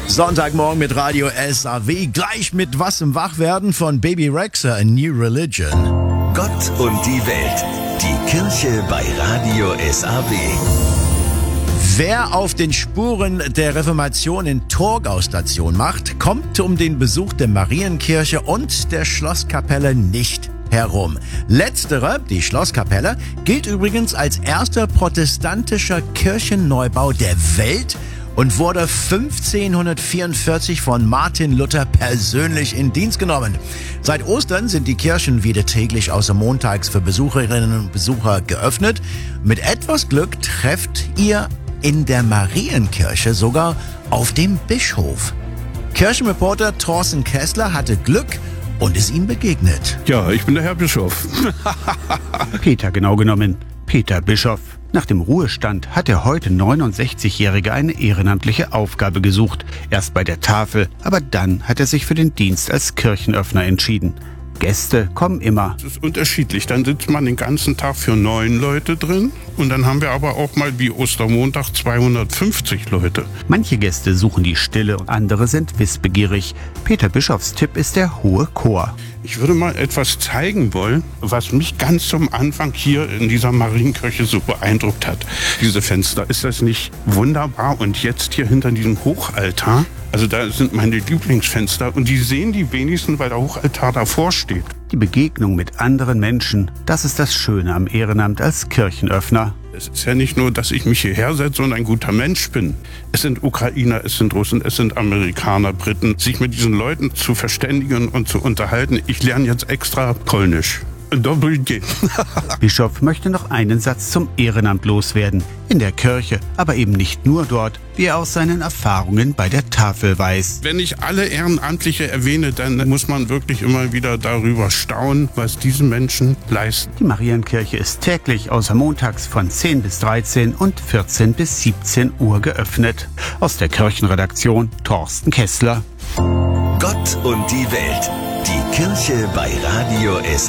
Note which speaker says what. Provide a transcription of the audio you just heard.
Speaker 1: Sonntagmorgen mit Radio SAW. Gleich mit was im Wachwerden von Baby Rexha, A New Religion.
Speaker 2: Gott und die Welt. Die Kirche bei Radio SAW.
Speaker 1: Wer auf den Spuren der Reformation in Torgau Station macht, kommt um den Besuch der Marienkirche und der Schlosskapelle nicht herum. Letztere, die Schlosskapelle, gilt übrigens als erster protestantischer Kirchenneubau der Welt und wurde 1544 von Martin Luther persönlich in Dienst genommen. Seit Ostern sind die Kirchen wieder täglich außer montags für Besucherinnen und Besucher geöffnet. Mit etwas Glück trefft ihr in der Marienkirche sogar auf dem Bischof. Kirchenreporter Thorsten Kessler hatte Glück und ist ihm begegnet.
Speaker 3: Ja, ich bin der Herr Bischof.
Speaker 4: Peter genau genommen. Peter Bischof. Nach dem Ruhestand hat der heute 69-Jährige eine ehrenamtliche Aufgabe gesucht. Erst bei der Tafel, aber dann hat er sich für den Dienst als Kirchenöffner entschieden. Gäste kommen immer.
Speaker 3: Es ist unterschiedlich. Dann sitzt man den ganzen Tag für 9 Leute drin. Und dann haben wir aber auch mal wie Ostermontag 250 Leute.
Speaker 4: Manche Gäste suchen die Stille und andere sind wissbegierig. Peter Bischofs Tipp ist der hohe Chor.
Speaker 3: Ich würde mal etwas zeigen wollen, was mich ganz zum Anfang hier in dieser Marienkirche so beeindruckt hat. Diese Fenster, ist das nicht wunderbar? Und jetzt hier hinter diesem Hochaltar, also da sind meine Lieblingsfenster und die sehen die wenigsten, weil der Hochaltar davor steht.
Speaker 4: Die Begegnung mit anderen Menschen, das ist das Schöne am Ehrenamt als Kirchenöffner.
Speaker 3: Es ist ja nicht nur, dass ich mich hierher setze und ein guter Mensch bin. Es sind Ukrainer, es sind Russen, es sind Amerikaner, Briten. Sich mit diesen Leuten zu verständigen und zu unterhalten. Ich lerne jetzt extra Polnisch.
Speaker 4: Bischof möchte noch einen Satz zum Ehrenamt loswerden. In der Kirche, aber eben nicht nur dort, wie er aus seinen Erfahrungen bei der Tafel weiß.
Speaker 3: Wenn ich alle Ehrenamtliche erwähne, dann muss man wirklich immer wieder darüber staunen, was diese Menschen leisten.
Speaker 4: Die Marienkirche ist täglich außer montags von 10 bis 13 und 14 bis 17 Uhr geöffnet. Aus der Kirchenredaktion Thorsten Kessler.
Speaker 2: Gott und die Welt. Die Kirche bei Radio SAW.